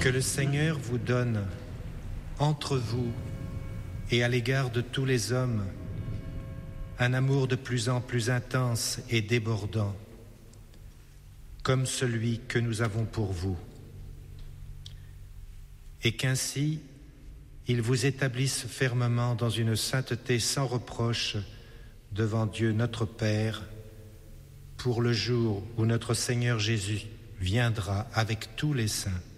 Que le Seigneur vous donne entre vous et à l'égard de tous les hommes un amour de plus en plus intense et débordant, comme celui que nous avons pour vous, et qu'ainsi il vous établisse fermement dans une sainteté sans reproche devant Dieu notre Père, pour le jour où notre Seigneur Jésus viendra avec tous les saints.